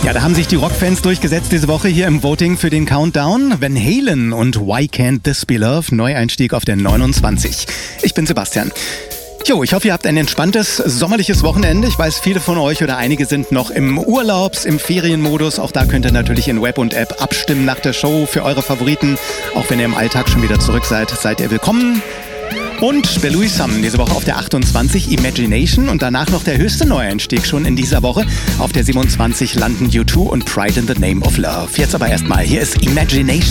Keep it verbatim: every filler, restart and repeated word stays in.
Ja, da haben sich die Rockfans durchgesetzt diese Woche hier im Voting für den Countdown. Van Halen und Why Can't This Be Love? Neueinstieg auf der neunundzwanzig. Ich bin Sebastian. Jo, ich hoffe, ihr habt ein entspanntes, sommerliches Wochenende. Ich weiß, viele von euch oder einige sind noch im Urlaubs-, im Ferienmodus. Auch da könnt ihr natürlich in Web und App abstimmen nach der Show für eure Favoriten. Auch wenn ihr im Alltag schon wieder zurück seid, seid ihr willkommen. Und bei Louis Sum diese Woche auf der achtundzwanzig Imagination und danach noch der höchste Neueinstieg schon in dieser Woche. Auf der siebenundzwanzig landen U zwei und Pride in the Name of Love. Jetzt aber erstmal, hier ist Imagination.